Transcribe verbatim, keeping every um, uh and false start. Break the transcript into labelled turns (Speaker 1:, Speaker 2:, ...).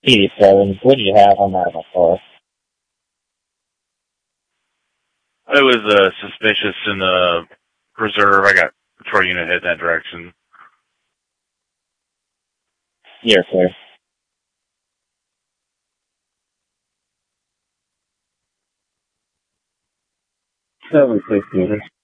Speaker 1: eighty-seven. What do you have on that before?
Speaker 2: It was uh, suspicious in the preserve. I got patrol unit heading that direction.
Speaker 1: You're clear. Seven six units.